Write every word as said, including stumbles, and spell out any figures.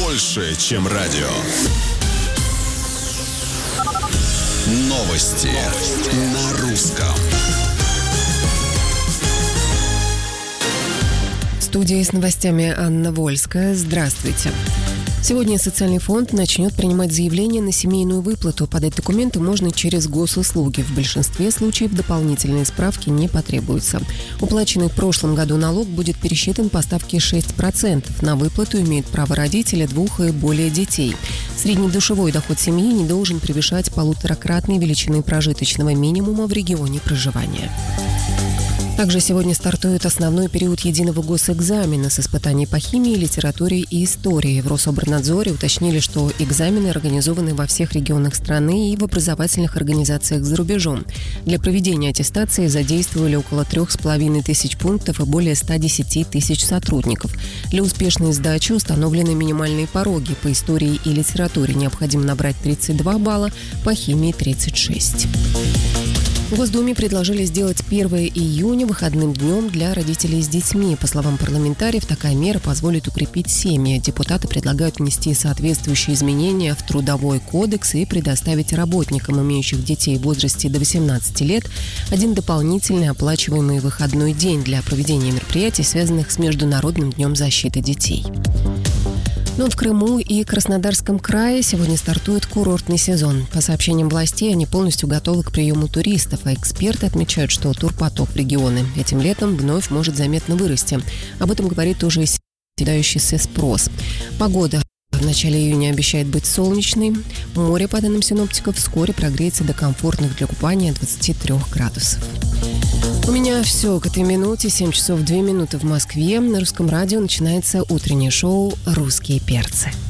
больше, чем радио. Новости на русском. В студии с новостями Анна Вольская. Здравствуйте. Сегодня социальный фонд начнет принимать заявления на семейную выплату. Подать документы можно через госуслуги. В большинстве случаев дополнительные справки не потребуются. Уплаченный в прошлом году налог будет пересчитан по ставке шесть процентов. На выплату имеют право родители двух и более детей. Среднедушевой доход семьи не должен превышать полуторакратной величины прожиточного минимума в регионе проживания. Также сегодня стартует основной период единого госэкзамена с испытаний по химии, литературе и истории. В Рособорнадзоре уточнили, что экзамены организованы во всех регионах страны и в образовательных организациях за рубежом. Для проведения аттестации задействовали около трех с половиной тысяч пунктов и более ста десяти тысяч сотрудников. Для успешной сдачи установлены минимальные пороги. По истории и литературе необходимо набрать тридцать два балла, по химии – тридцать шесть. В Госдуме предложили сделать первое июня выходным днем для родителей с детьми. По словам парламентариев, такая мера позволит укрепить семьи. Депутаты предлагают внести соответствующие изменения в Трудовой кодекс и предоставить работникам, имеющих детей в возрасте до восемнадцати лет, один дополнительный оплачиваемый выходной день для проведения мероприятий, связанных с Международным днем защиты детей. Но в Крыму и Краснодарском крае сегодня стартует курортный сезон. По сообщениям властей, они полностью готовы к приему туристов, а эксперты отмечают, что турпоток в регионы этим летом вновь может заметно вырасти. Об этом говорит уже снижающийся спрос. Погода в начале июня обещает быть солнечной. Море, по данным синоптиков, вскоре прогреется до комфортных для купания двадцати трёх градусов. У меня все к этой минуте. семь часов две минуты в Москве. На Русском радио начинается утреннее шоу «Русские перцы».